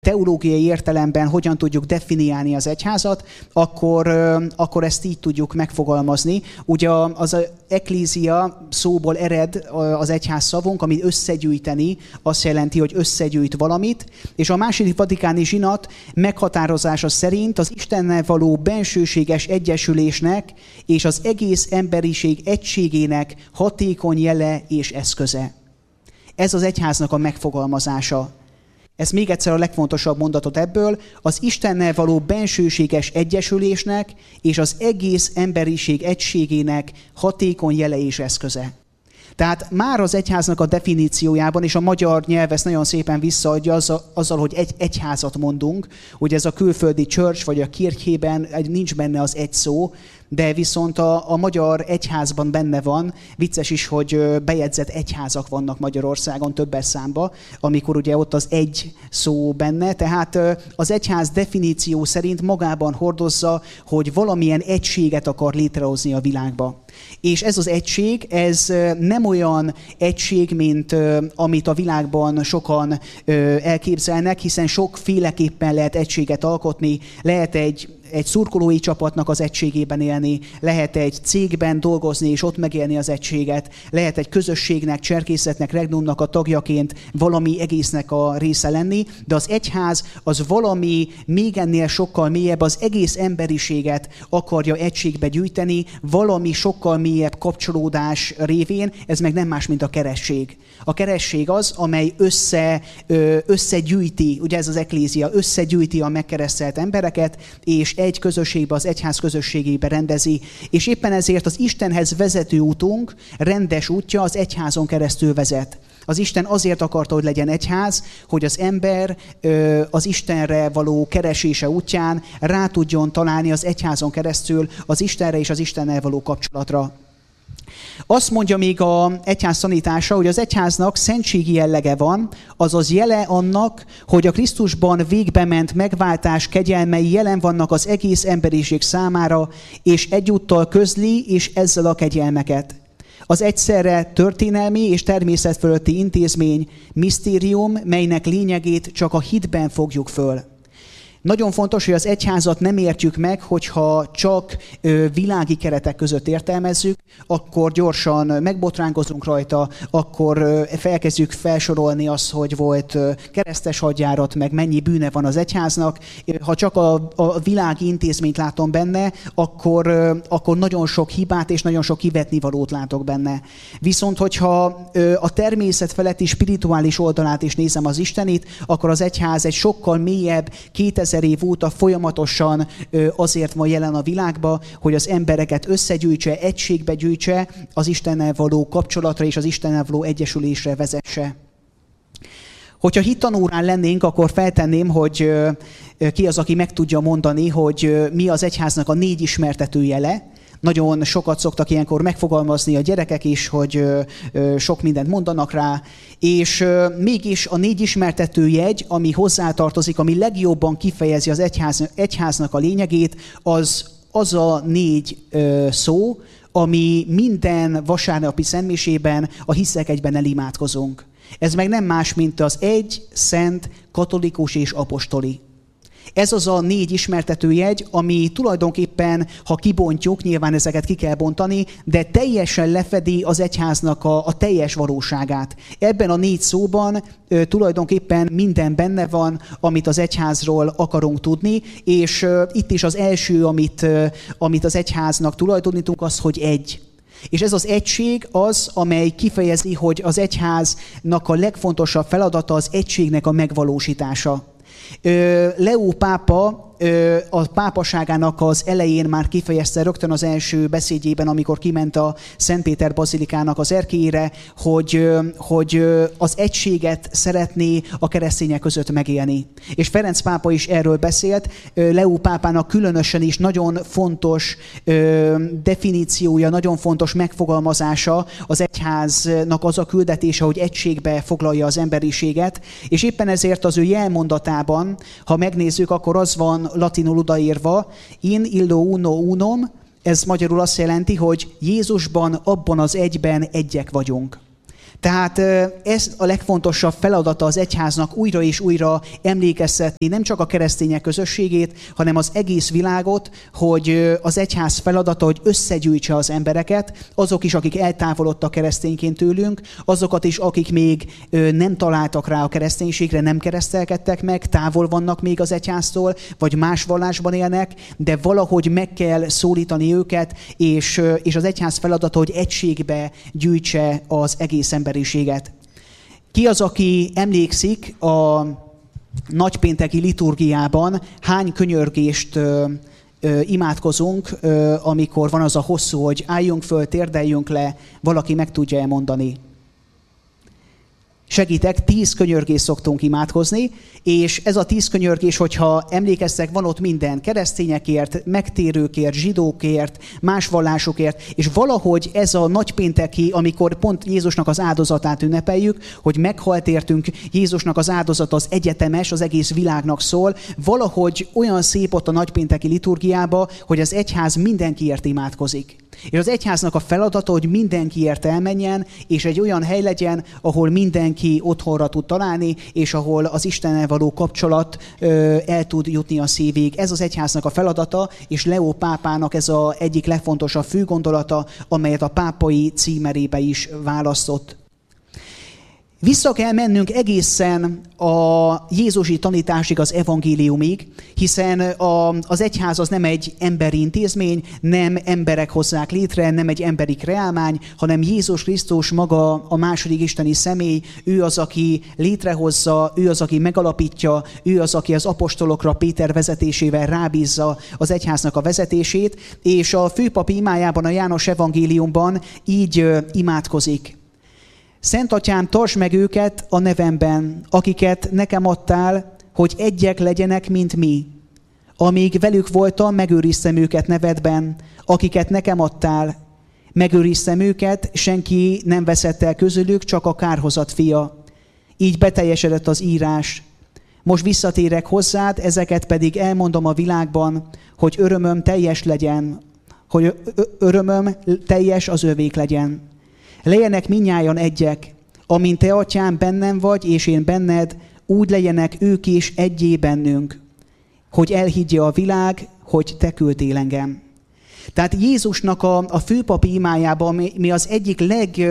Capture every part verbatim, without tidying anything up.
teológiai értelemben hogyan tudjuk definiálni az egyházat, akkor, akkor ezt így tudjuk megfogalmazni. Ugye az eklézia szóból ered az egyház szavunk, ami összegyűjteni, azt jelenti, hogy összegyűjt valamit, és a második vatikáni zsinat meghatározása szerint az Istennel való bensőséges egyesülésnek és az egész emberiség egységének hatékony jele és eszköze. Ez az egyháznak a megfogalmazása. Ez még egyszer a legfontosabb mondatot ebből, az Istennel való bensőséges egyesülésnek és az egész emberiség egységének hatékony jele és eszköze. Tehát már az egyháznak a definíciójában, és a magyar nyelv ezt nagyon szépen visszaadja azzal, hogy egy egyházat mondunk, hogy ez a külföldi church vagy a kirchében nincs benne az egy szó, de viszont a, a magyar egyházban benne van, vicces is, hogy bejegyzett egyházak vannak Magyarországon többes számba, amikor ugye ott az egy szó benne, tehát az egyház definíció szerint magában hordozza, hogy valamilyen egységet akar létrehozni a világba. És ez az egység, ez nem olyan egység, mint amit a világban sokan elképzelnek, hiszen sokféleképpen lehet egységet alkotni, lehet egy egy szurkolói csapatnak az egységében élni, lehet egy cégben dolgozni és ott megélni az egységet, lehet egy közösségnek, cserkészetnek, regnumnak a tagjaként valami egésznek a része lenni, de az egyház az valami még ennél sokkal mélyebb, az egész emberiséget akarja egységbe gyűjteni, valami sokkal mélyebb kapcsolódás révén, ez meg nem más, mint a keresztség. A keresztség az, amely össze, összegyűjti, ugye ez az eklézia, összegyűjti a megkeresztelt embereket, és egy közösségbe, az egyház közösségébe rendezi, és éppen ezért az Istenhez vezető útunk, rendes útja az egyházon keresztül vezet. Az Isten azért akarta, hogy legyen egyház, hogy az ember az Istenre való keresése útján rá tudjon találni az egyházon keresztül az Istenre és az Istennel való kapcsolatra. Azt mondja még az egyház tanítása, hogy az egyháznak szentségi jellege van, azaz jele annak, hogy a Krisztusban végbe ment megváltás kegyelmei jelen vannak az egész emberiség számára, és egyúttal közli és ezzel a kegyelmeket. Az egyszerre történelmi és természetfölötti intézmény, misztérium, melynek lényegét csak a hitben fogjuk föl. Nagyon fontos, hogy az egyházat nem értjük meg, hogyha csak világi keretek között értelmezzük, akkor gyorsan megbotránkozunk rajta, akkor felkezdjük felsorolni azt, hogy volt keresztes hadjárat, meg mennyi bűne van az egyháznak. Ha csak a, a világi intézményt látom benne, akkor, akkor nagyon sok hibát és nagyon sok kivetnivalót látok benne. Viszont, hogyha a természet feletti spirituális oldalát is nézem az Istenit, akkor az egyház egy sokkal mélyebb, kétezer év óta folyamatosan azért van jelen a világba, hogy az embereket összegyűjtse, egységbe gyűjtse, az Istennel való kapcsolatra és az Istennel való egyesülésre vezesse. Hogyha hittanórán lennénk, akkor feltenném, hogy ki az, aki meg tudja mondani, hogy mi az egyháznak a négy ismertető jele. Nagyon sokat szoktak ilyenkor megfogalmazni a gyerekek is, hogy sok mindent mondanak rá, és mégis a négy ismertető jegy, ami hozzátartozik, ami legjobban kifejezi az egyház, egyháznak a lényegét, az az a négy szó, ami minden vasárnapi szentmisében a hiszek egyben elimádkozunk. Ez meg nem más, mint az egy, szent, katolikus és apostoli. Ez az a négy ismertetőjegy, ami tulajdonképpen, ha kibontjuk, nyilván ezeket ki kell bontani, de teljesen lefedi az egyháznak a, a teljes valóságát. Ebben a négy szóban ö, tulajdonképpen minden benne van, amit az egyházról akarunk tudni, és ö, itt is az első, amit, ö, amit az egyháznak tulajdonítunk, az, hogy egy. És ez az egység az, amely kifejezi, hogy az egyháznak a legfontosabb feladata az egységnek a megvalósítása. Leó pápa a pápaságának az elején már kifejezte rögtön az első beszédjében, amikor kiment a Szentpéter bazilikának az erkélyére, hogy, hogy az egységet szeretné a keresztények között megélni. És Ferenc pápa is erről beszélt. Leó pápának különösen is nagyon fontos definíciója, nagyon fontos megfogalmazása az egyháznak az a küldetése, hogy egységbe foglalja az emberiséget, és éppen ezért az ő jelmondatában, ha megnézzük, akkor az van latinul odaírva, in illo uno unum, ez magyarul azt jelenti, hogy Jézusban, abban az egyben egyek vagyunk. Tehát ez a legfontosabb feladata az egyháznak, újra és újra emlékeztetni nem csak a keresztények közösségét, hanem az egész világot, hogy az egyház feladata, hogy összegyűjtse az embereket, azok is, akik eltávolodtak keresztényként tőlünk, azokat is, akik még nem találtak rá a kereszténységre, nem keresztelkedtek meg, távol vannak még az egyháztól, vagy más vallásban élnek, de valahogy meg kell szólítani őket, és, és az egyház feladata, hogy egységbe gyűjtse az egész emberiséget. Ki az, aki emlékszik a nagypénteki liturgiában, hány könyörgést ö, ö, imádkozunk, ö, amikor van az a hosszú, hogy álljunk föl, térdeljünk le, valaki meg tudja elmondani. Segítek, tíz könyörgést szoktunk imádkozni, és ez a tíz könyörgés, hogyha emlékeztek, van ott minden, keresztényekért, megtérőkért, zsidókért, más vallásokért, és valahogy ez a nagypénteki, amikor pont Jézusnak az áldozatát ünnepeljük, hogy meghalt értünk, Jézusnak az áldozat az egyetemes, az egész világnak szól, valahogy olyan szép ott a nagypénteki liturgiába, hogy az egyház mindenkiért imádkozik. És az egyháznak a feladata, hogy mindenkiért elmenjen, és egy olyan hely legyen, ahol mindenki otthonra tud találni, és ahol az Istennel való kapcsolat ö, el tud jutni a szívig. Ez az egyháznak a feladata, és Leó pápának ez az egyik legfontosabb fő gondolata, amelyet a pápai címerébe is választott. Vissza kell mennünk egészen a jézusi tanításig, az evangéliumig, hiszen a, az egyház az nem egy emberi intézmény, nem emberek hozzák létre, nem egy emberi kreálmány, hanem Jézus Krisztus maga a második isteni személy, ő az, aki létrehozza, ő az, aki megalapítja, ő az, aki az apostolokra Péter vezetésével rábízza az egyháznak a vezetését, és a főpap imájában, a János evangéliumban így ö, imádkozik. Szent Atyám, tartsd meg őket a nevemben, akiket nekem adtál, hogy egyek legyenek, mint mi. Amíg velük voltam, megőriztem őket nevedben, akiket nekem adtál. Megőriztem őket, senki nem veszett el közülük, csak a kárhozat fia. Így beteljesedett az írás. Most visszatérek hozzád, ezeket pedig elmondom a világban, hogy örömöm teljes legyen, hogy örömöm teljes az övék legyen. Legyenek mindnyájan egyek, amint te, Atyám, bennem vagy, és én benned, úgy legyenek ők is egyé bennünk, hogy elhiggye a világ, hogy te küldtél engem. Tehát Jézusnak a, a főpapi imájában, mi, mi az egyik leg,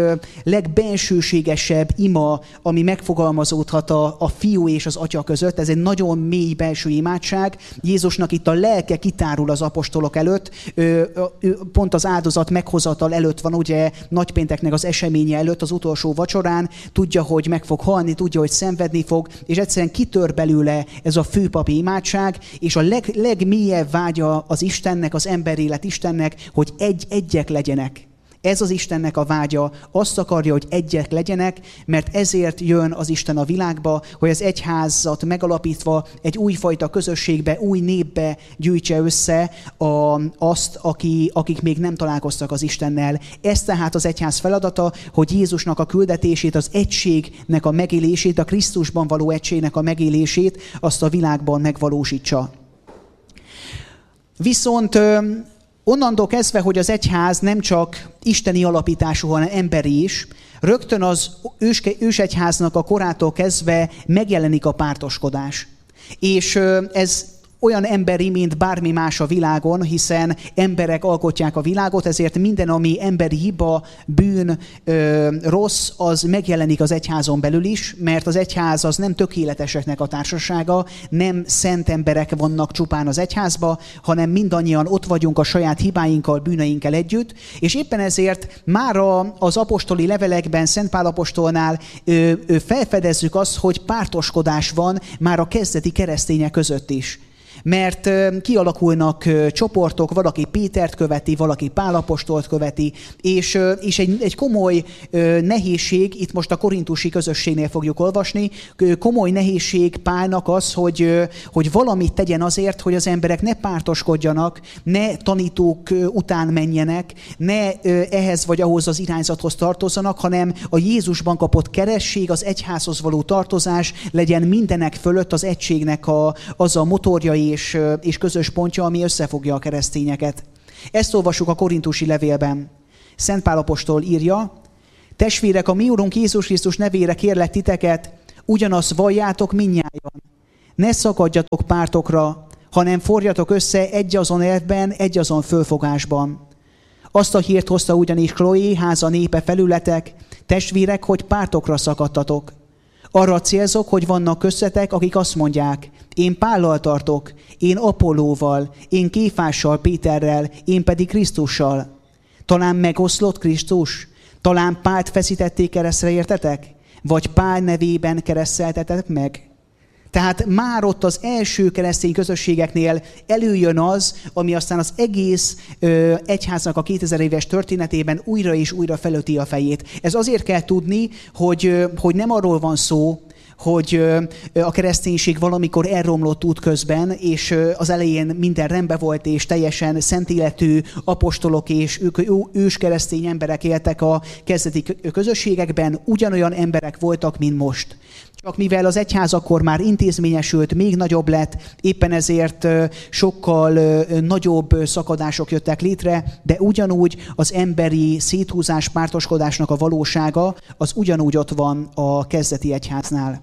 legbensőségesebb ima, ami megfogalmazódhat a, a fiú és az atya között. Ez egy nagyon mély belső imádság. Jézusnak itt a lelke kitárul az apostolok előtt. Ő, ő, pont az áldozat meghozatal előtt van, ugye nagypénteknek az eseménye előtt, az utolsó vacsorán. Tudja, hogy meg fog halni, tudja, hogy szenvedni fog, és egyszerűen kitör belőle ez a főpapi imádság, és a leg, legmélyebb vágya az Istennek, az emberélet Istennek, hogy egy, egyek legyenek. Ez az Istennek a vágya. Azt akarja, hogy egyek legyenek, mert ezért jön az Isten a világba, hogy az egyházat megalapítva egy újfajta közösségbe, új népbe gyűjtse össze a, azt, aki, akik még nem találkoztak az Istennel. Ez tehát az egyház feladata, hogy Jézusnak a küldetését, az egységnek a megélését, a Krisztusban való egységnek a megélését, azt a világban megvalósítsa. Viszont onnantól kezdve, hogy az egyház nem csak isteni alapítású, hanem emberi is, rögtön az ős, ősegyháznak a korától kezdve megjelenik a pártoskodás. És ez olyan emberi, mint bármi más a világon, hiszen emberek alkotják a világot, ezért minden, ami emberi hiba, bűn, ö, rossz, az megjelenik az egyházon belül is, mert az egyház az nem tökéleteseknek a társasága, nem szent emberek vannak csupán az egyházba, hanem mindannyian ott vagyunk a saját hibáinkkal, bűneinkkel együtt, és éppen ezért már az apostoli levelekben, Szent Pál apostolnál ö, ö, felfedezzük azt, hogy pártoskodás van már a kezdeti keresztények között is. Mert kialakulnak csoportok, valaki Pétert követi, valaki Pál apostolt követi, és, és egy, egy komoly nehézség, itt most a korintusi közösségnél fogjuk olvasni, komoly nehézség Pálnak az, hogy, hogy valamit tegyen azért, hogy az emberek ne pártoskodjanak, ne tanítók után menjenek, ne ehhez vagy ahhoz az irányzathoz tartozzanak, hanem a Jézusban kapott keresség, az egyházhoz való tartozás legyen mindenek fölött az egységnek a, az a motorja és, és közös pontja, ami összefogja a keresztényeket. Ezt olvassuk a korintusi levélben. Szent Pál apostol írja, Testvérek, a mi Urunk Jézus Krisztus nevére kérlek titeket, ugyanazt valljátok mindnyájan. Ne szakadjatok pártokra, hanem forjatok össze egyazon elvben, egyazon fölfogásban. Azt a hírt hozta ugyanis Chloé, háza népe felületek, testvérek, hogy pártokra szakadtatok. Arra célzok, hogy vannak köztetek, akik azt mondják, én Pállal tartok, én Apollóval, én Kéfással, Péterrel, én pedig Krisztussal. Talán megoszlott Krisztus? Talán Pált feszítették keresztre, értetek? Vagy Pál nevében kereszteltetek meg? Tehát már ott az első keresztény közösségeknél előjön az, ami aztán az egész ö, egyháznak a kétezer éves történetében újra és újra felöti a fejét. Ez azért kell tudni, hogy, ö, hogy nem arról van szó, hogy ö, a kereszténység valamikor elromlott útközben, és ö, az elején minden rendben volt, és teljesen szentéletű apostolok és ők ős keresztény emberek éltek a kezdeti közösségekben, ugyanolyan emberek voltak, mint most. Csak mivel az egyház akkor már intézményesült, még nagyobb lett, éppen ezért sokkal nagyobb szakadások jöttek létre, de ugyanúgy az emberi széthúzás, pártoskodásnak a valósága, az ugyanúgy ott van a kezdeti egyháznál.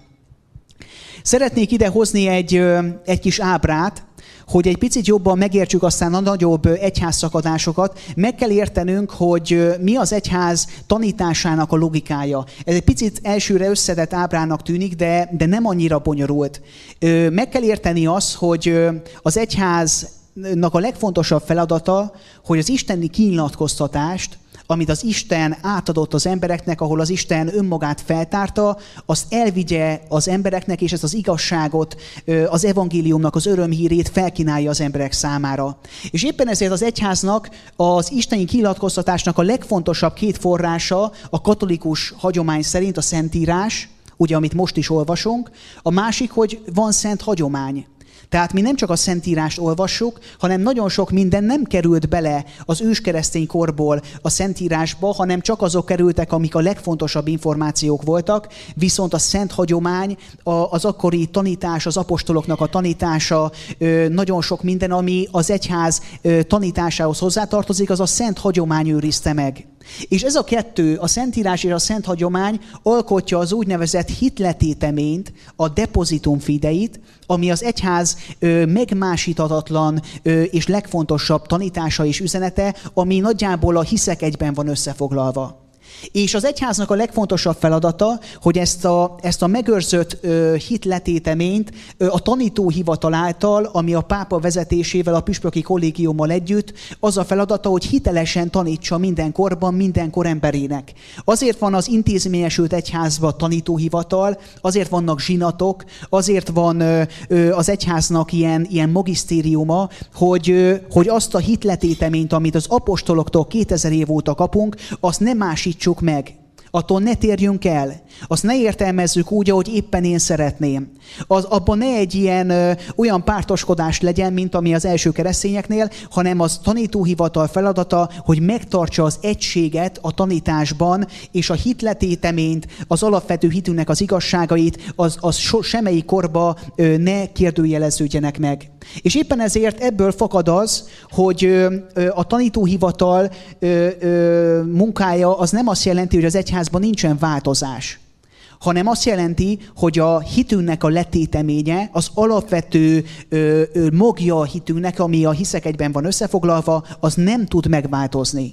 Szeretnék ide hozni egy, egy kis ábrát, hogy egy picit jobban megértsük aztán a nagyobb egyházszakadásokat, meg kell értenünk, hogy mi az egyház tanításának a logikája. Ez egy picit elsőre összetett ábrának tűnik, de, de nem annyira bonyolult. Meg kell érteni azt, hogy az egyháznak a legfontosabb feladata, hogy az isteni kinyilatkoztatást, amit az Isten átadott az embereknek, ahol az Isten önmagát feltárta, azt elvigye az embereknek, és ezt az igazságot, az evangéliumnak az örömhírét felkínálja az emberek számára. És éppen ezért az egyháznak, az isteni kinyilatkoztatásnak a legfontosabb két forrása a katolikus hagyomány szerint a Szentírás, ugye, amit most is olvasunk, a másik, hogy van szent hagyomány. Tehát mi nem csak a Szentírást olvassuk, hanem nagyon sok minden nem került bele az őskeresztény korból a Szentírásba, hanem csak azok kerültek, amik a legfontosabb információk voltak, viszont a szent hagyomány, az akkori tanítás, az apostoloknak a tanítása, nagyon sok minden, ami az egyház tanításához hozzátartozik, az a szent hagyomány őrizte meg. És ez a kettő, a Szentírás és a szent hagyomány alkotja az úgynevezett hitletéteményt, a depositum fideit, ami az egyház ö, megmásíthatatlan ö, és legfontosabb tanítása és üzenete, ami nagyjából a hiszek egyben van összefoglalva. És az egyháznak a legfontosabb feladata, hogy ezt a, ezt a megőrzött ö, hitletéteményt ö, a tanítóhivatal által, ami a pápa vezetésével, a püspöki kollégiummal együtt, az a feladata, hogy hitelesen tanítsa minden korban, minden koremberének. Azért van az intézményesült egyházban tanítóhivatal, azért vannak zsinatok, azért van ö, ö, az egyháznak ilyen, ilyen magisztériuma, hogy, ö, hogy azt a hitletéteményt, amit az apostoloktól kétezer év óta kapunk, azt nem másítsuk meg. Attól ne térjünk el. Azt ne értelmezzük úgy, ahogy éppen én szeretném. Az, abban ne egy ilyen ö, olyan pártoskodás legyen, mint ami az első keresztényeknél, hanem az tanítóhivatal feladata, hogy megtartsa az egységet a tanításban, és a hitletéteményt, az alapvető hitünknek az igazságait, az, az so, semmelyik korba ö, ne kérdőjeleződjenek meg. És éppen ezért ebből fakad az, hogy ö, ö, a tanítóhivatal ö, ö, munkája az nem azt jelenti, hogy az egyházban nincsen változás, hanem azt jelenti, hogy a hitünknek a letéteménye, az alapvető ö, ö, magja a hitünknek, ami a hiszek egyben van összefoglalva, az nem tud megváltozni.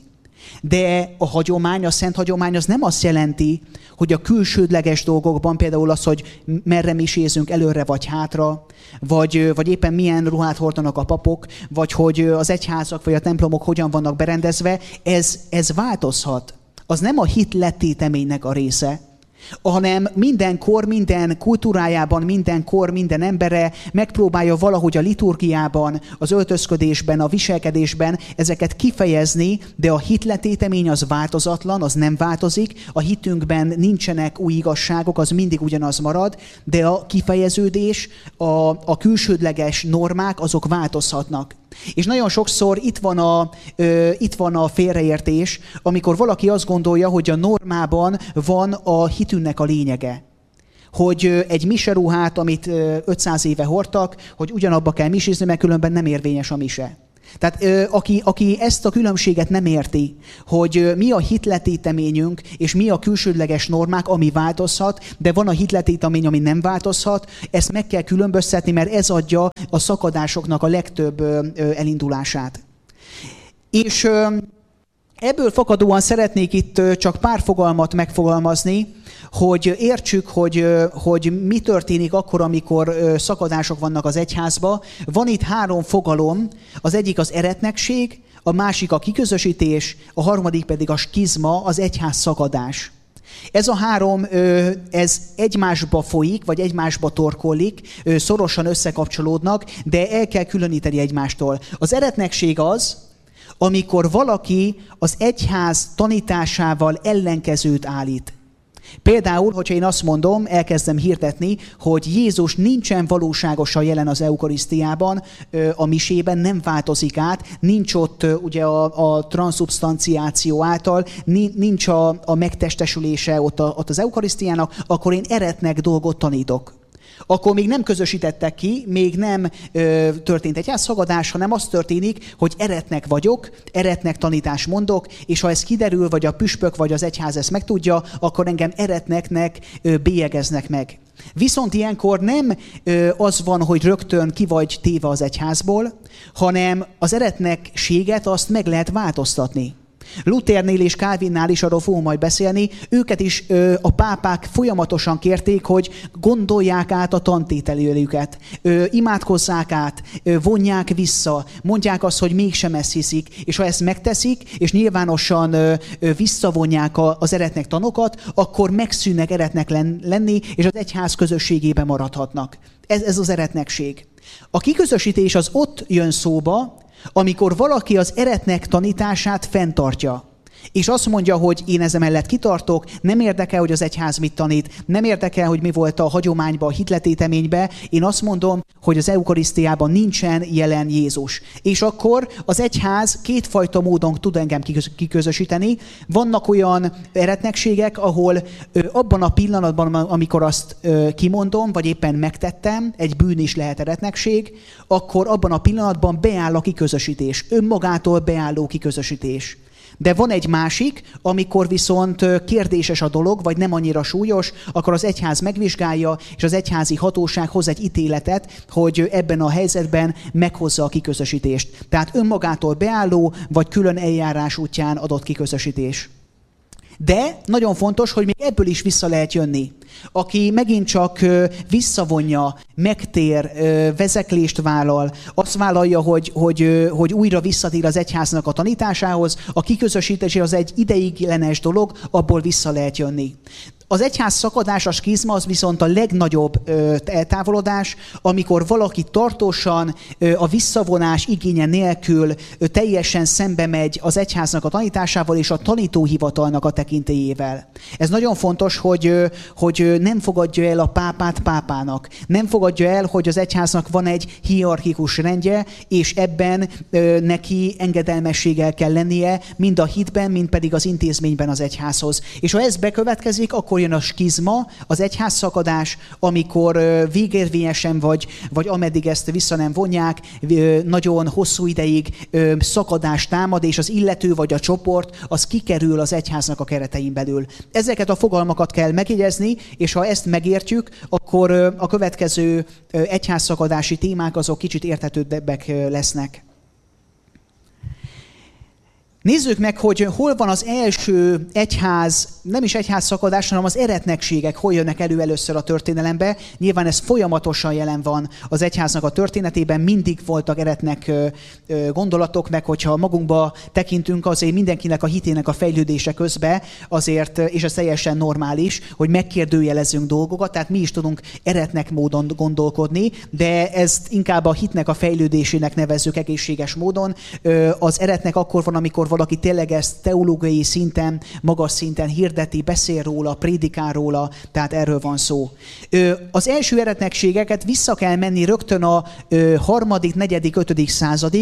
De a hagyomány, a szent hagyomány az nem azt jelenti, hogy a külsődleges dolgokban, például az, hogy merre misézünk, előre vagy hátra, vagy, vagy éppen milyen ruhát hordanak a papok, vagy hogy az egyházak vagy a templomok hogyan vannak berendezve, ez, ez változhat. Az nem a hit letéteménynek a része, hanem minden kor, minden kultúrájában, minden kor, minden embere megpróbálja valahogy a liturgiában, az öltözködésben, a viselkedésben ezeket kifejezni, de a hitletétemény az változatlan, az nem változik, a hitünkben nincsenek új igazságok, az mindig ugyanaz marad, de a kifejeződés, a, a külsődleges normák, azok változhatnak. És nagyon sokszor itt van, a, ö, itt van a félreértés, amikor valaki azt gondolja, hogy a normában van a hitünknek a lényege. Hogy ö, egy miseruhát, amit ö, ötszáz éve hordtak, hogy ugyanabba kell misézni, mert különben nem érvényes a mise. Tehát ö, aki, aki ezt a különbséget nem érti, hogy ö, mi a hitletéteményünk, és mi a külsődleges normák, ami változhat, de van a hitletétemény, ami nem változhat, ezt meg kell különböztetni, mert ez adja a szakadásoknak a legtöbb ö, ö, elindulását. És ö, ebből fakadóan szeretnék itt ö, csak pár fogalmat megfogalmazni, hogy értsük, hogy, hogy mi történik akkor, amikor szakadások vannak az egyházba. Van itt három fogalom, az egyik az eretnekség, a másik a kiközösítés, a harmadik pedig a skizma, az egyház szakadás. Ez a három, ez egymásba folyik, vagy egymásba torkollik, szorosan összekapcsolódnak, de el kell különíteni egymástól. Az eretnekség az, amikor valaki az egyház tanításával ellenkezőt állít. Például, hogyha én azt mondom, elkezdem hirdetni, hogy Jézus nincsen valóságosan jelen az eukarisztiában, a misében, nem változik át, nincs ott ugye a, a transzubstanciáció által, nincs a, a megtestesülése ott, a, ott az eukarisztiának, akkor én eretnek dolgot tanítok. Akkor még nem közösítettek ki, még nem ö, történt egyházszagadás, hanem az történik, hogy eretnek vagyok, eretnek tanítást mondok, és ha ez kiderül, vagy a püspök, vagy az egyház ezt megtudja, akkor engem eretneknek ö, bélyegeznek meg. Viszont ilyenkor nem ö, az van, hogy rögtön ki vagy téve az egyházból, hanem az eretnekséget azt meg lehet változtatni. Luthernél és Calvinnál is arról fogunk majd beszélni, őket is ö, a pápák folyamatosan kérték, hogy gondolják át a tantételőjüket, ö, imádkozzák át, ö, vonják vissza, mondják azt, hogy mégsem ezt hiszik, és ha ezt megteszik, és nyilvánosan ö, ö, visszavonják a, az eretnek tanokat, akkor megszűnnek eretnek lenni, és az egyház közösségében maradhatnak. Ez, ez az eretnekség. A kiközösítés az ott jön szóba, amikor valaki az eretnek tanítását fenntartja, és azt mondja, hogy én ezen mellett kitartok, nem érdekel, hogy az egyház mit tanít, nem érdekel, hogy mi volt a hagyományban, a hitletéteményben, én azt mondom, hogy az eukarisztiában nincsen jelen Jézus. És akkor az egyház kétfajta módon tud engem kiközösíteni. Vannak olyan eretnekségek, ahol abban a pillanatban, amikor azt kimondom, vagy éppen megtettem, egy bűn is lehet eretnekség, akkor abban a pillanatban beáll a kiközösítés, önmagától beálló kiközösítés. De van egy másik, amikor viszont kérdéses a dolog, vagy nem annyira súlyos, akkor az egyház megvizsgálja, és az egyházi hatóság hoz egy ítéletet, hogy ebben a helyzetben meghozza a kiközösítést. Tehát önmagától beálló, vagy külön eljárás útján adott kiközösítés. De nagyon fontos, hogy még ebből is vissza lehet jönni. Aki megint csak visszavonja, megtér, vezeklést vállal, azt vállalja, hogy, hogy, hogy újra visszatér az egyháznak a tanításához, a kiközösítés az egy ideiglenes dolog, abból vissza lehet jönni. Az egyház szakadás, a skizma az viszont a legnagyobb eltávolodás, amikor valaki tartósan a visszavonás igénye nélkül teljesen szembe megy az egyháznak a tanításával és a tanítóhivatalnak a tekintélyével. Ez nagyon fontos, hogy, hogy nem fogadja el a pápát pápának. Nem fogadja el, hogy az egyháznak van egy hierarchikus rendje, és ebben neki engedelmességgel kell lennie, mind a hitben, mind pedig az intézményben az egyházhoz. És ha ez bekövetkezik, akkor jön a skizma, az egyházszakadás, amikor végérvényesen vagy, vagy ameddig ezt vissza nem vonják, nagyon hosszú ideig szakadás támad, és az illető vagy a csoport, az kikerül az egyháznak a keretein belül. Ezeket a fogalmakat kell megjegyezni, és ha ezt megértjük, akkor a következő egyházszakadási témák azok kicsit érthetőbbek lesznek. Nézzük meg, hogy hol van az első egyház, nem is egyház szakadás, hanem az eretnekségek, hol jönnek elő először a történelembe. Nyilván ez folyamatosan jelen van az egyháznak a történetében, mindig voltak eretnek gondolatok, meg hogyha magunkba tekintünk, azért mindenkinek a hitének a fejlődése közben, azért, és ez teljesen normális, hogy megkérdőjelezzünk dolgokat, tehát mi is tudunk eretnek módon gondolkodni, de ezt inkább a hitnek a fejlődésének nevezzük egészséges módon. Az eretnek akkor van, amikor valaki tényleg ezt teológiai szinten, magas szinten hirdeti, beszél róla, prédikál róla, tehát erről van szó. Az első eretnekségeket vissza kell menni rögtön a harmadik, negyedik, ötödik századig,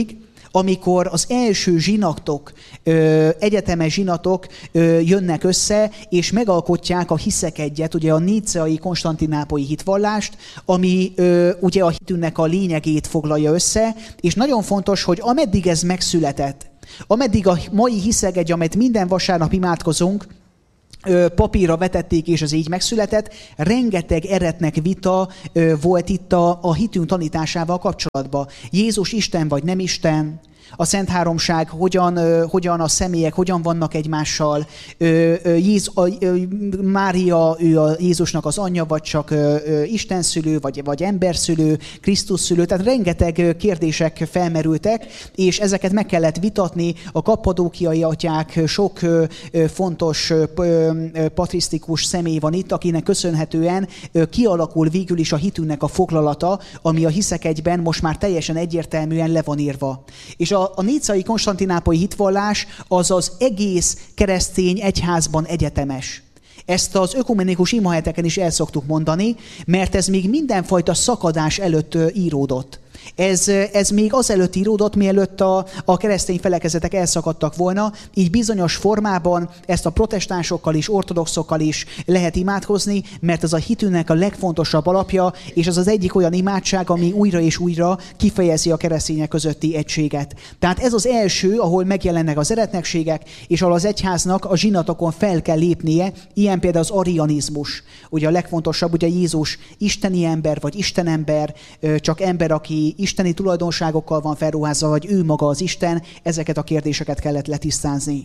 amikor az első zsinatok, egyetemes zsinatok jönnek össze, és megalkotják a hiszek egyet, ugye a níceai konstantinápolyi hitvallást, ami ugye a hitünknek a lényegét foglalja össze, és nagyon fontos, hogy ameddig ez megszületett, ameddig a mai hiszegegy, amit minden vasárnap imádkozunk, papírra vetették, és az így megszületett, rengeteg eretnek vita volt itt a, a hitünk tanításával kapcsolatban. Jézus Isten vagy nem Isten, a Szent Háromság, hogyan, hogyan a személyek, hogyan vannak egymással, Jéz, a, Mária, ő a Jézusnak az anyja, vagy csak istenszülő, vagy, vagy emberszülő, Krisztusszülő, tehát rengeteg kérdések felmerültek, és ezeket meg kellett vitatni. A kappadókiai atyák, sok fontos patrisztikus személy van itt, akinek köszönhetően kialakul végül is a hitünknek a foglalata, ami a hiszek egyben most már teljesen egyértelműen le van írva. És a A, a níceai konstantinápolyi hitvallás az az egész keresztény egyházban egyetemes. Ezt az ökumenikus imaheteken is el szoktuk mondani, mert ez még mindenfajta szakadás előtt íródott. Ez, ez még azelőtt íródott, mielőtt a, a keresztény felekezetek elszakadtak volna, így bizonyos formában ezt a protestánsokkal is, ortodoxokkal is lehet imádkozni, mert ez a hitünknek a legfontosabb alapja, és ez az egyik olyan imádság, ami újra és újra kifejezi a keresztények közötti egységet. Tehát ez az első, ahol megjelennek az eretnekségek, és ahol az egyháznak a zsinatokon fel kell lépnie, ilyen például az arianizmus. Ugye a legfontosabb, ugye Jézus isteni ember, vagy istenember, csak ember, aki isteni tulajdonságokkal van felruházva, vagy ő maga az Isten, ezeket a kérdéseket kellett letisztázni.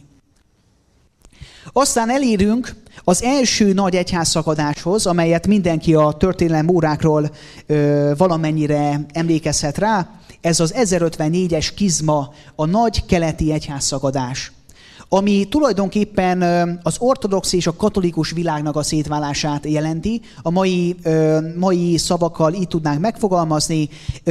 Aztán elérünk az első nagy egyházszakadáshoz, amelyet mindenki a történelem órákról ö, valamennyire emlékezhet rá. Ez az ezerötvennégyes skizma, a nagy keleti egyházszakadás, ami tulajdonképpen az ortodox és a katolikus világnak a szétválását jelenti. A mai, mai szavakkal így tudnánk megfogalmazni.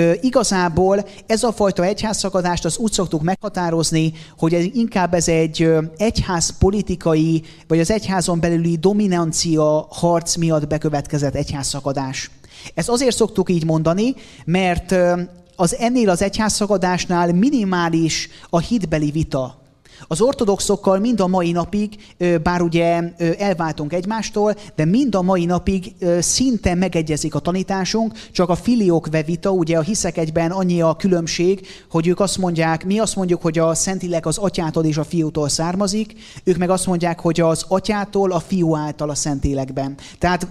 Igazából ez a fajta egyházszakadást azt úgy szoktuk meghatározni, hogy ez, inkább ez egy egyházpolitikai, vagy az egyházon belüli dominancia harc miatt bekövetkezett egyházszakadás. Ezt azért szoktuk így mondani, mert az ennél az egyházszakadásnál minimális a hitbeli vita. Az ortodoxokkal mind a mai napig, bár ugye elváltunk egymástól, de mind a mai napig szinte megegyezik a tanításunk, csak a filiokve vita, ugye a hiszek egyben annyi a különbség, hogy ők azt mondják, mi azt mondjuk, hogy a Szentlélek az atyától és a fiútól származik, ők meg azt mondják, hogy az atyától, a fiú által a Szentlélekben. Tehát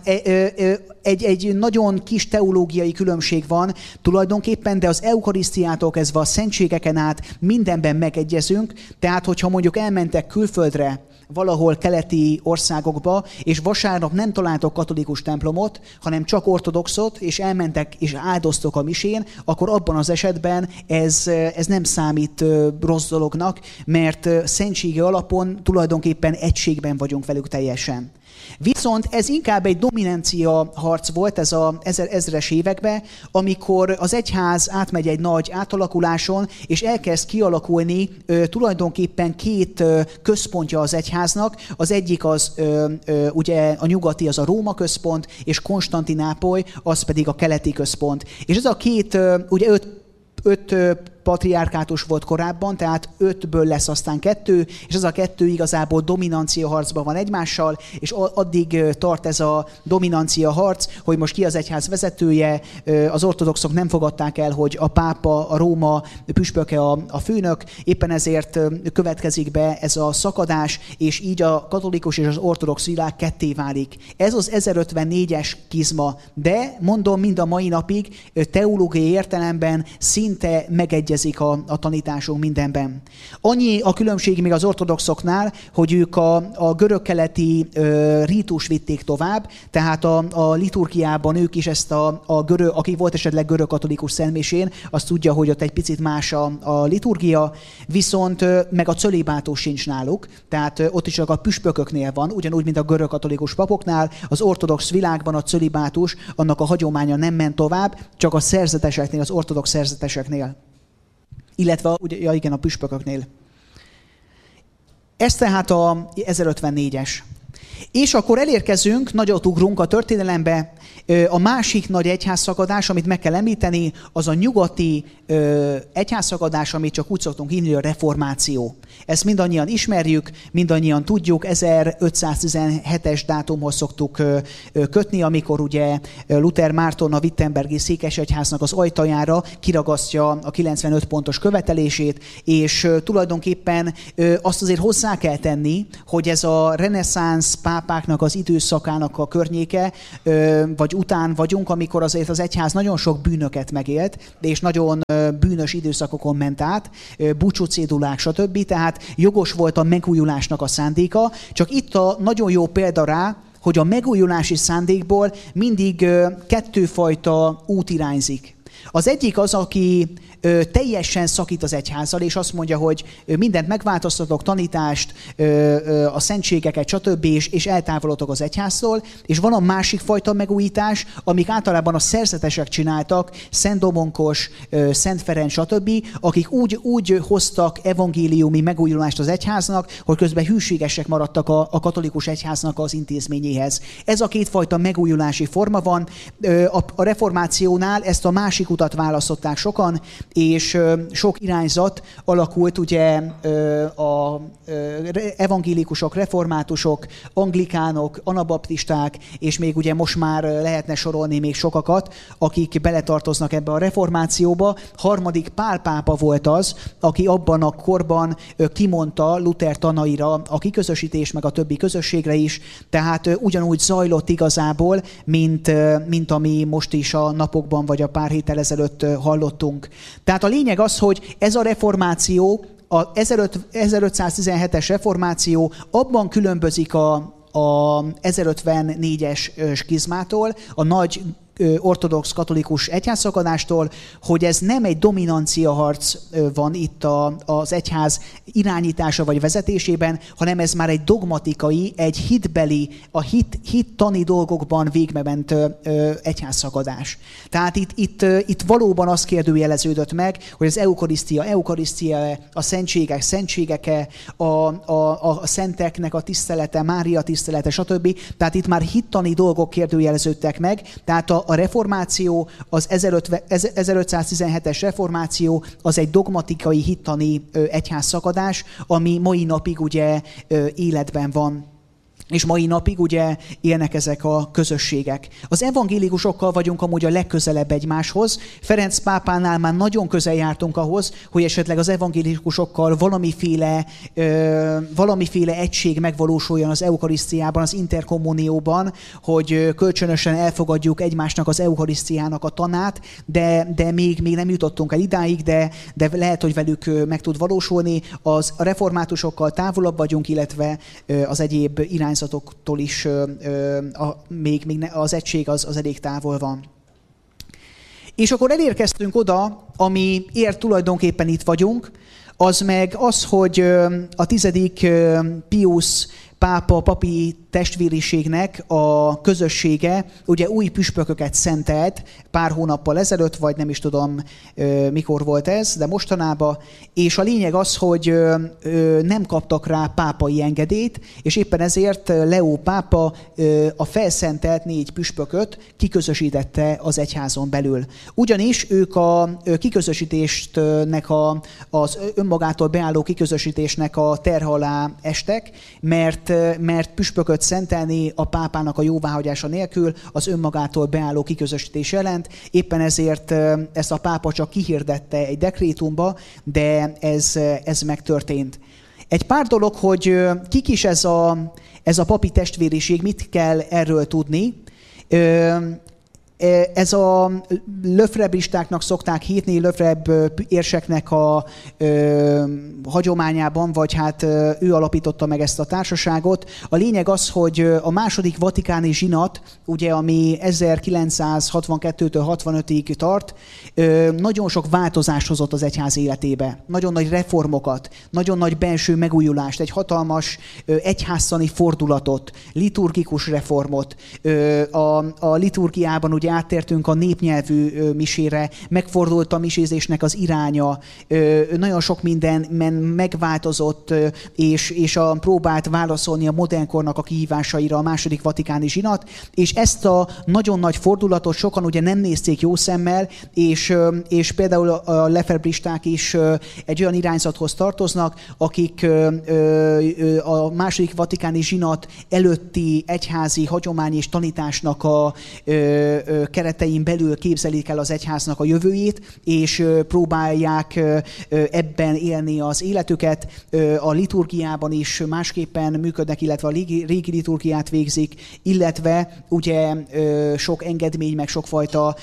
egy, egy nagyon kis teológiai különbség van tulajdonképpen, de az eukarisztiától kezdve a szentségeken át mindenben megegyezünk, tehát hogyha mondjuk elmentek külföldre, valahol keleti országokba, és vasárnap nem találtok katolikus templomot, hanem csak ortodoxot, és elmentek és áldoztok a misén, akkor abban az esetben ez, ez nem számít rossz dolognak, mert szentsége alapon tulajdonképpen egységben vagyunk velük teljesen. Viszont ez inkább egy dominancia harc volt ez az ezer, ezres években, amikor az egyház átmegy egy nagy átalakuláson, és elkezd kialakulni ö, tulajdonképpen két ö, központja az egyháznak. Az egyik az ö, ö, ugye a nyugati, az a Róma központ, és Konstantinápoly, az pedig a keleti központ. És ez a két, ö, ugye öt, öt ö, patriárkátus volt korábban, tehát ötből lesz aztán kettő, és ez a kettő igazából dominancia harcban van egymással, és addig tart ez a dominancia harc, hogy most ki az egyház vezetője, az ortodoxok nem fogadták el, hogy a pápa, a Róma püspöke a, a főnök, éppen ezért következik be ez a szakadás, és így a katolikus és az ortodox világ ketté válik. Ez az ezerötvennégyes skizma, de mondom, mind a mai napig teológiai értelemben szinte megegyezik A, a tanításunk mindenben. Annyi a különbség még az ortodoxoknál, hogy ők a, a görög-keleti ö, rítus vitték tovább, tehát a, a liturgiában ők is ezt a, a görög, aki volt esetleg görög-katolikus szentmisén, azt tudja, hogy ott egy picit más a, a liturgia, viszont ö, meg a cölibátus sincs náluk, tehát ö, ott is csak a püspököknél van, ugyanúgy, mint a görög-katolikus papoknál, az ortodox világban a cölibátus, annak a hagyománya nem ment tovább, csak a szerzeteseknél, az ortodox szerzeteseknél. Illetve ugye, ja igen, a püspököknél. Ez tehát a ezerötvennégyes. És akkor elérkezünk, nagyot ugrunk a történelembe, a másik nagy egyházszakadás, amit meg kell említeni, az a nyugati egyházszakadás, amit csak úgy szoktunk hívni, a reformáció. Ezt mindannyian ismerjük, mindannyian tudjuk, ezerötszáztizenhetes dátumhoz szoktuk kötni, amikor ugye Luther Márton a wittenbergi székesegyháznak az ajtajára kiragasztja a kilencvenöt pontos követelését, és tulajdonképpen azt azért hozzá kell tenni, hogy ez a reneszánsz pápáknak az időszakának a környéke, vagy után vagyunk, amikor azért az egyház nagyon sok bűnöket megélt, és nagyon bűnös időszakokon ment át, búcsúcédulák, stb. Tehát jogos volt a megújulásnak a szándéka, csak itt a nagyon jó példa rá, hogy a megújulási szándékból mindig kettőfajta út irányzik. Az egyik az, aki ö, teljesen szakít az egyházzal, és azt mondja, hogy mindent megváltoztatok, tanítást, ö, ö, a szentségeket, stb., és, és eltávolodok az egyháztól, és van a másik fajta megújítás, amik általában a szerzetesek csináltak, Szent Domonkos, ö, Szent Ferenc, stb., akik úgy, úgy hoztak evangéliumi megújulást az egyháznak, hogy közben hűségesek maradtak a, a katolikus egyháznak az intézményéhez. Ez a kétfajta megújulási forma van. Ö, a, a reformációnál ezt a másik utat választották sokan, és sok irányzat alakult, ugye a evangélikusok, reformátusok, anglikánok, anabaptisták, és még ugye most már lehetne sorolni még sokakat, akik beletartoznak ebbe a reformációba. Harmadik Pál pápa volt az, aki abban a korban kimondta Luther tanaira a kiközösítés, meg a többi közösségre is, tehát ugyanúgy zajlott igazából, mint, mint ami most is a napokban, vagy a pár héttel ezelőtt hallottunk. Tehát a lényeg az, hogy ez a reformáció, a ezerötszáztizenhetes reformáció abban különbözik a, a ezerötvennégyes skizmától, a nagy ortodox katolikus egyházszakadástól, hogy ez nem egy dominanciaharc van itt a, az egyház irányítása vagy vezetésében, hanem ez már egy dogmatikai, egy hitbeli, a hit, hittani dolgokban végbement egyházszakadás. Tehát itt, itt, itt valóban az kérdőjeleződött meg, hogy az eukarisztia, eukarisztia, a szentségek, szentségeke, a, a, a szenteknek a tisztelete, Mária tisztelete, stb. Tehát itt már hittani dolgok kérdőjeleződtek meg, tehát a A reformáció, az ezerötszáztizenhetes reformáció, az egy dogmatikai, hittani egyházszakadás, ami mai napig ugye életben van. És mai napig ugye élnek ezek a közösségek. Az evangélikusokkal vagyunk amúgy a legközelebb egymáshoz. Ferenc pápánál már nagyon közel jártunk ahhoz, hogy esetleg az evangélikusokkal valamiféle, ö, valamiféle egység megvalósuljon az eukarisztiában, az interkommunióban, hogy kölcsönösen elfogadjuk egymásnak az eukarisztiának a tanát, de, de még, még nem jutottunk el idáig, de, de lehet, hogy velük meg tud valósulni. Az, a reformátusokkal távolabb vagyunk, illetve az egyéb irány irányzatoktól is ö, ö, a, még, még ne, az egység az, az elég távol van. És akkor elérkeztünk oda, amiért tulajdonképpen itt vagyunk, az meg az, hogy ö, a tizedik ö, Piusz pápa papi testvériségnek a közössége ugye új püspököket szentelt pár hónappal ezelőtt, vagy nem is tudom mikor volt ez, de mostanában, és a lényeg az, hogy nem kaptak rá pápai engedélyt, és éppen ezért Leó pápa a felszentelt négy püspököt kiközösítette az egyházon belül. Ugyanis ők a kiközösítésnek, a, az önmagától beálló kiközösítésnek a terhe alá estek, mert, mert püspököt szentelni a pápának a jóváhagyása nélkül az önmagától beálló kiközösítés jelent. Éppen ezért ezt a pápa csak kihirdette egy dekrétumba, de ez, ez megtörtént. Egy pár dolog, hogy kik is ez a, ez a papi testvériség, mit kell erről tudni. Ez a löfrebistáknak szokták hívni, löfreb érseknek a ö, hagyományában, vagy hát ö, ő alapította meg ezt a társaságot. A lényeg az, hogy a második vatikáni zsinat, ugye, ami ezerkilencszázhatvankettőtől hatvanötig tart, ö, nagyon sok változást hozott az egyház életébe. Nagyon nagy reformokat, nagyon nagy belső megújulást, egy hatalmas ö, egyháztani fordulatot, liturgikus reformot. Ö, a, a liturgiában ugye hogy áttértünk a népnyelvű misére, megfordult a misézésnek az iránya, nagyon sok minden megváltozott, és, és a, próbált válaszolni a modernkornak a kihívásaira a második vatikáni zsinat, és ezt a nagyon nagy fordulatot sokan ugye nem nézték jó szemmel, és, és például a lefebristák is egy olyan irányzathoz tartoznak, akik a második vatikáni zsinat előtti egyházi hagyomány és tanításnak a keretein belül képzelik el az egyháznak a jövőjét, és próbálják ebben élni az életüket. A liturgiában is másképpen működnek, illetve a régi liturgiát végzik, illetve ugye sok engedmény, meg sokfajta,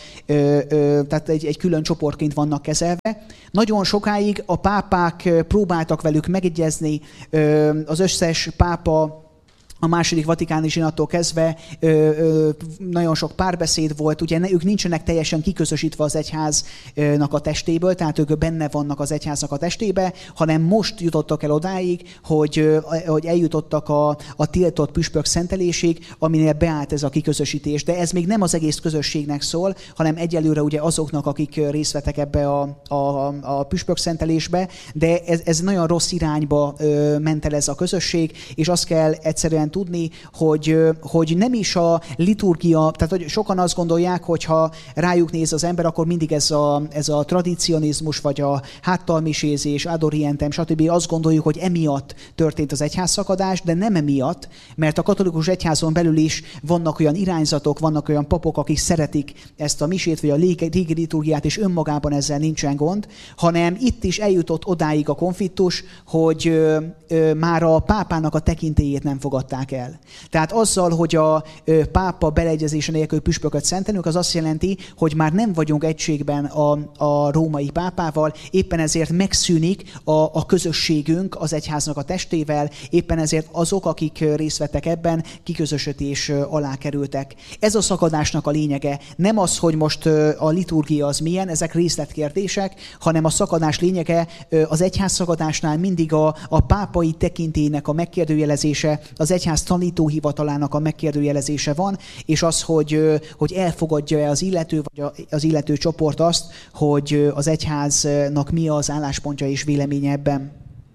tehát egy, egy külön csoportként vannak kezelve. Nagyon sokáig a pápák próbáltak velük megegyezni, az összes pápa a második vatikáni zsinattól kezdve ö, ö, nagyon sok párbeszéd volt, ugye ne, ők nincsenek teljesen kiközösítve az egyháznak a testéből, tehát ők benne vannak az egyháznak a testébe, hanem most jutottak el odáig, hogy, hogy eljutottak a, a tiltott püspök szentelésig, aminél beállt ez a kiközösítés. De ez még nem az egész közösségnek szól, hanem egyelőre ugye azoknak, akik részt vettek ebbe a, a, a püspök szentelésbe, de ez, ez nagyon rossz irányba ö, ment el ez a közösség, és azt kell egyszerűen tudni, hogy, hogy nem is a liturgia, tehát hogy sokan azt gondolják, hogy ha rájuk néz az ember, akkor mindig ez a, ez a tradicionizmus, vagy a háttalmisézés, ad orientem, stb. Azt gondoljuk, hogy emiatt történt az egyházszakadás, de nem emiatt, mert a katolikus egyházon belül is vannak olyan irányzatok, vannak olyan papok, akik szeretik ezt a misét, vagy a régi liturgiát, és önmagában ezzel nincsen gond, hanem itt is eljutott odáig a konfliktus, hogy ö, ö, már a pápának a tekintélyét nem fogadták el. Tehát azzal, hogy a pápa beleegyezése nélkül püspököt szentelünk, az azt jelenti, hogy már nem vagyunk egységben a, a római pápával, éppen ezért megszűnik a, a közösségünk az egyháznak a testével, éppen ezért azok, akik részt vettek ebben, kiközösítés alá kerültek. Ez a szakadásnak a lényege. Nem az, hogy most a liturgia az milyen, ezek részletkérdések, hanem a szakadás lényege az egyház szakadásnál mindig a, a pápai tekintélynek a megkérdőjelezése, az egyház tanítóhivatalának a megkérdőjelezése van, és az, hogy, hogy elfogadja-e az illető, vagy az illető csoport azt, hogy az egyháznak mi az álláspontja és véleménye ebben.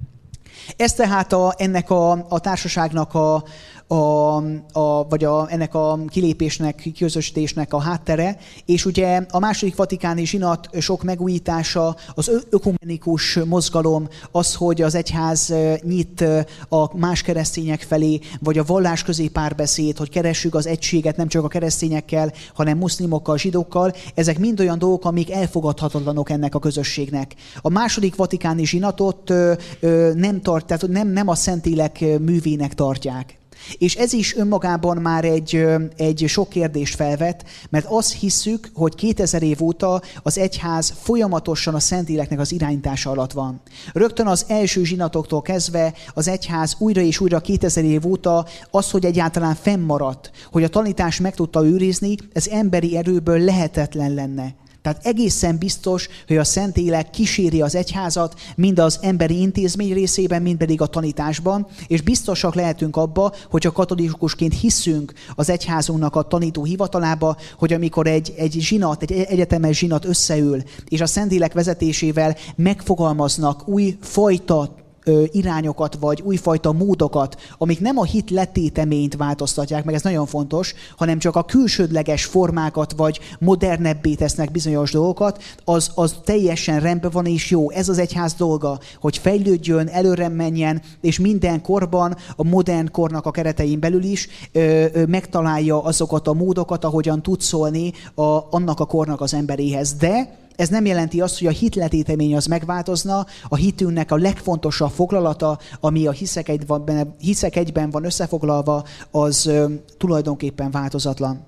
Ez tehát a, ennek a, a társaságnak a, A, a, vagy a, ennek a kilépésnek, közösítésnek a háttere, és ugye a második vatikáni zsinat sok megújítása, az ökumenikus mozgalom, az, hogy az egyház nyit a más keresztények felé, vagy a vallás közé párbeszéd, hogy keressük az egységet nem csak a keresztényekkel, hanem muszlimokkal, zsidókkal, ezek mind olyan dolgok, amik elfogadhatatlanok ennek a közösségnek. A második vatikáni zsinatot nem tart, tehát nem, nem a Szentlélek művének tartják. És ez is önmagában már egy, egy sok kérdést felvet, mert azt hisszük, hogy kétezer év óta az egyház folyamatosan a Szentléleknek az irányítása alatt van. Rögtön az első zsinatoktól kezdve az egyház újra és újra kétezer év óta az, hogy egyáltalán fennmaradt, hogy a tanítás meg tudta őrizni, ez emberi erőből lehetetlen lenne. Tehát egészen biztos, hogy a Szentlélek kíséri az egyházat, mind az emberi intézmény részében, mind pedig a tanításban, és biztosak lehetünk abba, hogy a katolikusként hiszünk az egyházunknak a tanító hivatalába, hogy amikor egy, egy zsinat, egy egyetemes zsinat összeül, és a Szentlélek vezetésével megfogalmaznak új fajta irányokat, vagy újfajta módokat, amik nem a hit letéteményt változtatják, meg ez nagyon fontos, hanem csak a külsődleges formákat, vagy modernebbé tesznek bizonyos dolgokat, az, az teljesen rendben van és jó. Ez az egyház dolga, hogy fejlődjön, előre menjen, és minden korban, a modern kornak a keretein belül is ö, ö, megtalálja azokat a módokat, ahogyan tud szólni a, annak a kornak az emberéhez. De ez nem jelenti azt, hogy a hitletétemény az megváltozna, a hitünknek a legfontosabb foglalata, ami a hiszek, egy van, hiszek egyben van összefoglalva, az ö, tulajdonképpen változatlan.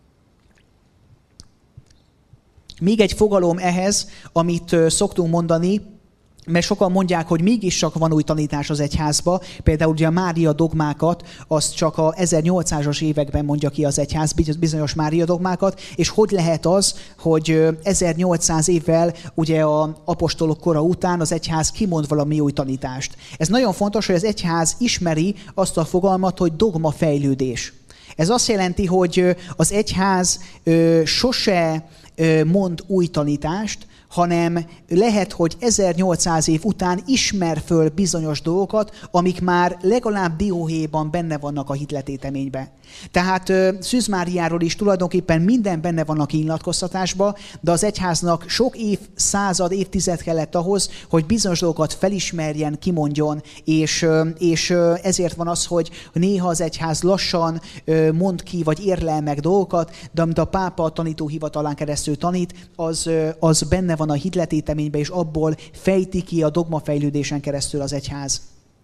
Még egy fogalom ehhez, amit ö, szoktunk mondani, mert sokan mondják, hogy mégis csak van új tanítás az egyházba. Például ugye a Mária dogmákat, azt csak a ezernyolcszázas években mondja ki az egyház, bizonyos Mária dogmákat, és hogy lehet az, hogy ezernyolcszáz évvel ugye az apostolok kora után az egyház kimond valami új tanítást. Ez nagyon fontos, hogy az egyház ismeri azt a fogalmat, hogy dogmafejlődés. Ez azt jelenti, hogy az egyház sose mond új tanítást, hanem lehet, hogy ezernyolcszáz év után ismer föl bizonyos dolgokat, amik már legalább dióhéjban benne vannak a hitletéteményben. Tehát Szűz Máriáról is tulajdonképpen minden benne van a kinyilatkoztatásban, de az egyháznak sok évszázad, évtized kellett ahhoz, hogy bizonyos dolgokat felismerjen, kimondjon, és, és ezért van az, hogy néha az egyház lassan mond ki, vagy érlel meg dolgokat, de amit a pápa a tanítóhivatalán keresztül tanít, az, az benne van a hitletéteményben, és abból fejti ki a dogmafejlődésen keresztül az egyház.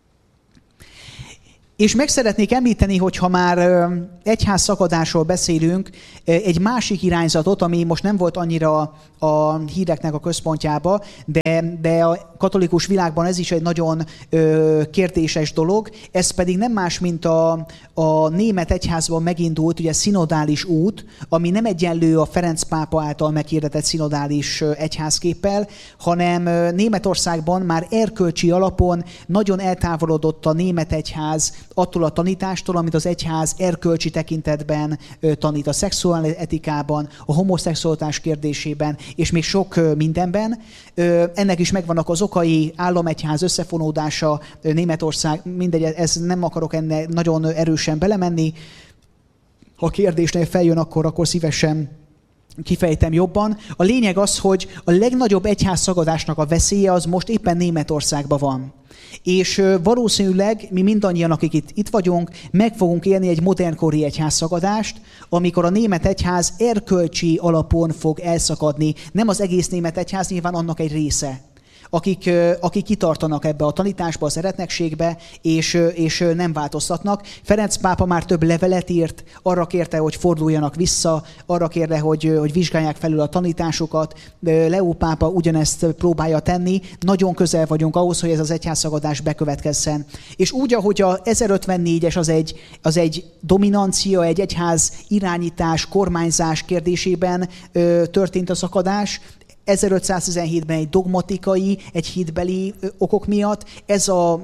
És meg szeretnék említeni, hogy ha már egyház szakadásról beszélünk, egy másik irányzatot, ami most nem volt annyira a híreknek a központjába, de, de a katolikus világban ez is egy nagyon ö, kérdéses dolog, ez pedig nem más, mint a, a német egyházban megindult ugye szinodális út, ami nem egyenlő a Ferenc pápa által meghirdetett szinodális egyházképpel, hanem Németországban már erkölcsi alapon nagyon eltávolodott a német egyház attól a tanítástól, amit az egyház erkölcsi tekintetben tanít a szexuális etikában, a homoszexualitás kérdésében, és még sok mindenben. Ennek is megvannak az okai, államegyház összefonódása, Németország, mindegy, ez nem akarok enne nagyon erősen belemenni. Ha a kérdésnél feljön, akkor, akkor szívesen kifejtem jobban. A lényeg az, hogy a legnagyobb egyházszagadásnak a veszélye az most éppen Németországban van. És valószínűleg mi mindannyian, akik itt, itt vagyunk, meg fogunk élni egy modernkori egyházszakadást, amikor a német egyház erkölcsi alapon fog elszakadni. Nem az egész német egyház, nyilván annak egy része. Akik, akik kitartanak ebbe a tanításba, az eretnekségbe, és, és nem változtatnak. Ferenc pápa már több levelet írt, arra kérte, hogy forduljanak vissza, arra kérte, hogy, hogy vizsgálják felül a tanításokat. Leó pápa ugyanezt próbálja tenni. Nagyon közel vagyunk ahhoz, hogy ez az egyházszagadás bekövetkezzen. És úgy, ahogy a ezerötvennégyes az egy, az egy dominancia, egy egyház irányítás, kormányzás kérdésében ö, történt a szakadás, ezerötszáztizenhétben egy dogmatikai, egy hitbeli okok miatt, ez a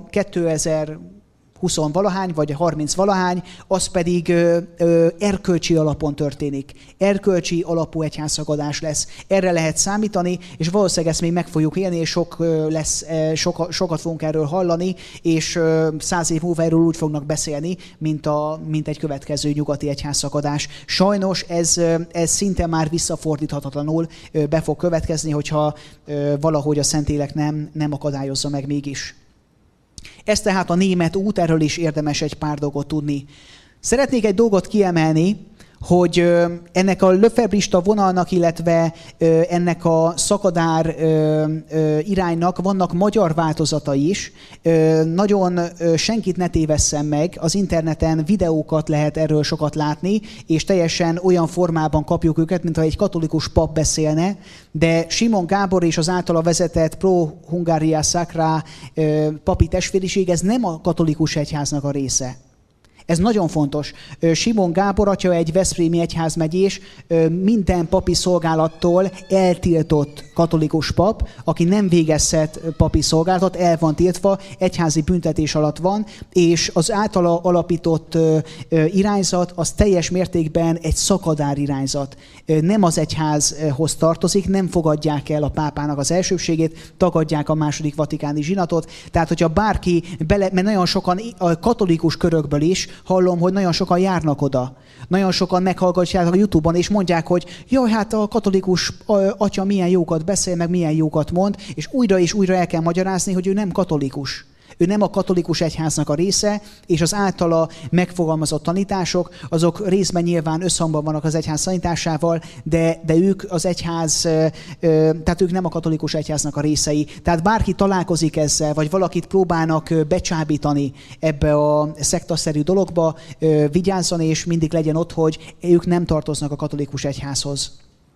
kétezer-húsz-valahány vagy harminc-valahány, az pedig ö, ö, erkölcsi alapon történik. Erkölcsi alapú egyházszakadás lesz. Erre lehet számítani, és valószínűleg ezt még meg fogjuk élni, és sok lesz, soka, sokat fogunk erről hallani, és száz év múlva erről úgy fognak beszélni, mint, a, mint egy következő nyugati egyházszakadás. Sajnos ez, ez szinte már visszafordíthatatlanul be fog következni, hogyha valahogy a Szentlélek nem, nem akadályozza meg mégis. Ez tehát a német út, erről is érdemes egy pár dolgot tudni. Szeretnék egy dolgot kiemelni, hogy ennek a löfebrista vonalnak, illetve ennek a szakadár iránynak vannak magyar változatai is. Nagyon senkit ne tévesszem meg, az interneten videókat lehet erről sokat látni, és teljesen olyan formában kapjuk őket, mintha egy katolikus pap beszélne, de Simon Gábor és az általa vezetett Pro Hungaria Sacra papi testvériség, ez nem a katolikus egyháznak a része. Ez nagyon fontos. Simon Gábor atya egy veszprémi egyházmegyés, minden papi szolgálattól eltiltott katolikus pap, aki nem végezhet papi szolgálatot, el van tiltva, egyházi büntetés alatt van, és az általa alapított irányzat az teljes mértékben egy szakadár irányzat. Nem az egyházhoz tartozik, nem fogadják el a pápának az elsőbségét, tagadják a második vatikáni zsinatot. Tehát, hogyha bárki bele, mert nagyon sokan a katolikus körökből is hallom, hogy nagyon sokan járnak oda. Nagyon sokan meghallgatják a YouTube-on, és mondják, hogy jaj, hát a katolikus atya milyen jókat beszél, meg milyen jókat mond, és újra és újra el kell magyarázni, hogy ő nem katolikus. Ő nem a katolikus egyháznak a része, és az általa megfogalmazott tanítások, azok részben nyilván összhangban vannak az egyház tanításával, de, de ők az egyház, tehát ők nem a katolikus egyháznak a részei. Tehát bárki találkozik ezzel, vagy valakit próbálnak becsábítani ebbe a szektaszerű dologba, vigyázzon, és mindig legyen ott, hogy ők nem tartoznak a katolikus egyházhoz.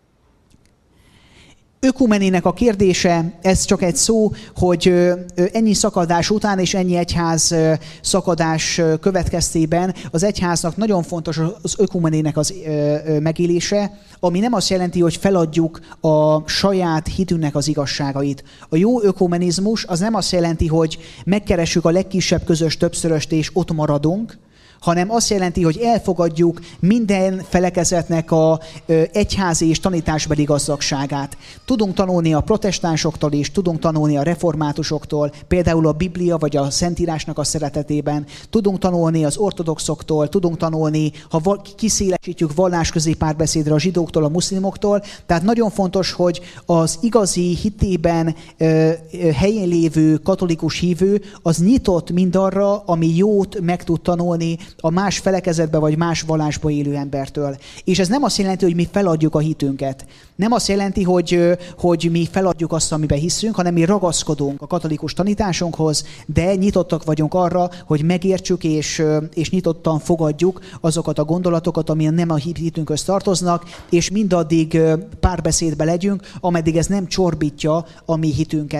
Ökumenének a kérdése, ez csak egy szó, hogy ennyi szakadás után és ennyi egyház szakadás következtében az egyháznak nagyon fontos az ökumenének az megélése, ami nem azt jelenti, hogy feladjuk a saját hitünknek az igazságait. A jó ökumenizmus az nem azt jelenti, hogy megkeressük a legkisebb közös többszöröst és ott maradunk, hanem azt jelenti, hogy elfogadjuk minden felekezetnek a egyházi és tanításbeli gazdagságát. Tudunk tanulni a protestánsoktól is, tudunk tanulni a reformátusoktól, például a Biblia vagy a Szentírásnak a szeretetében, tudunk tanulni az ortodoxoktól, tudunk tanulni, ha kiszélesítjük vallásközi párbeszédre a zsidóktól, a muszlimoktól. Tehát nagyon fontos, hogy az igazi hitében helyén lévő katolikus hívő az nyitott mindarra, ami jót meg tud tanulni a más felekezetbe vagy más vallásba élő embertől. És ez nem azt jelenti, hogy mi feladjuk a hitünket. Nem azt jelenti, hogy, hogy mi feladjuk azt, amiben hiszünk, hanem mi ragaszkodunk a katolikus tanításunkhoz, de nyitottak vagyunk arra, hogy megértsük és, és nyitottan fogadjuk azokat a gondolatokat, amilyen nem a hitünkhöz tartoznak, és mindaddig párbeszédbe legyünk, ameddig ez nem csorbítja a mi hitünket.